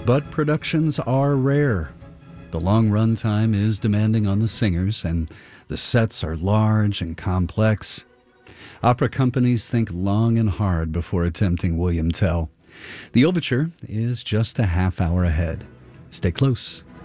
But productions are rare. The long run time is demanding on the singers, and the sets are large and complex. Opera companies think long and hard before attempting William Tell. The overture is just a half hour ahead. Stay close.